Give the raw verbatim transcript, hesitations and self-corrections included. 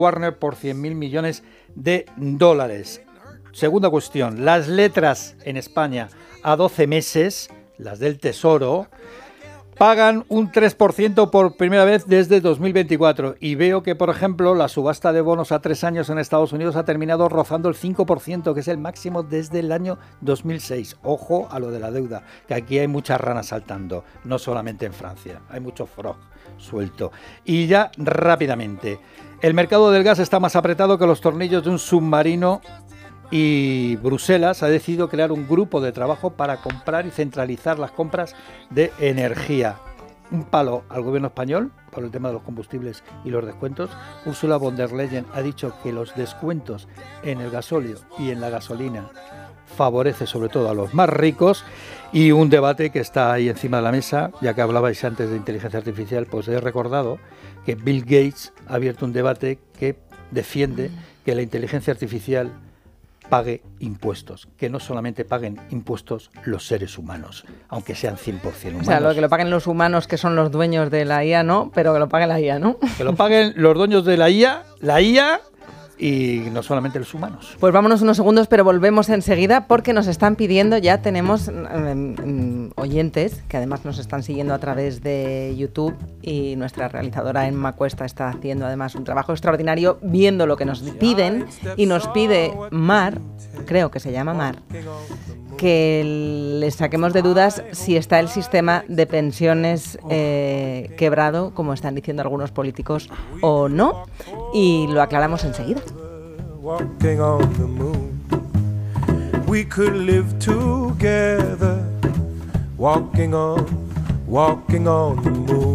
Warner por cien mil millones de dólares. Segunda cuestión, las letras en España a doce meses, las del Tesoro, pagan un tres por ciento por primera vez desde dos mil veinticuatro y veo que, por ejemplo, la subasta de bonos a tres años en Estados Unidos ha terminado rozando el cinco por ciento, que es el máximo desde el año dos mil seis. Ojo a lo de la deuda, que aquí hay muchas ranas saltando, no solamente en Francia, hay mucho frog suelto. Y ya rápidamente, el mercado del gas está más apretado que los tornillos de un submarino y Bruselas ha decidido crear un grupo de trabajo para comprar y centralizar las compras de energía. Un palo al gobierno español por el tema de los combustibles y los descuentos. Ursula von der Leyen ha dicho que los descuentos en el gasóleo y en la gasolina favorece sobre todo a los más ricos, y un debate que está ahí encima de la mesa. Ya que hablabais antes de inteligencia artificial, pues he recordado que Bill Gates ha abierto un debate que defiende que la inteligencia artificial pague impuestos, que no solamente paguen impuestos los seres humanos, aunque sean cien por ciento humanos. O sea, lo que lo paguen los humanos, que son los dueños de la I A, no, pero que lo pague la I A, ¿no? Que lo paguen los dueños de la I A, la I A, y no solamente los humanos. Pues vámonos unos segundos, pero volvemos enseguida porque nos están pidiendo, ya tenemos um, oyentes que además nos están siguiendo a través de YouTube, y nuestra realizadora Emma Cuesta está haciendo además un trabajo extraordinario viendo lo que nos piden, y nos pide Mar, creo que se llama Mar, que les saquemos de dudas si está el sistema de pensiones eh, quebrado, como están diciendo algunos políticos, o no, y lo aclaramos enseguida. Walking on the moon, we could live together, walking on, walking on the moon.